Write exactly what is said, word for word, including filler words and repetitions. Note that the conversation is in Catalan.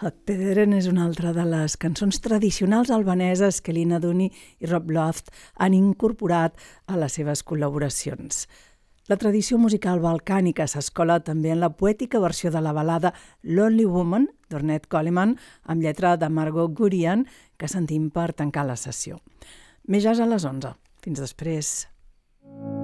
Hot Pederen és una altra de les cançons tradicionals albaneses que Lina Dunny i Rob Loft han incorporat a les seves col·laboracions. La tradició musical balcànica s'escola també en la poètica versió de la balada Lonely Woman d'Ornette Coleman, amb lletra de Margot Gurian, que sentim per tancar la sessió. Més jazz a les onze. Fins després.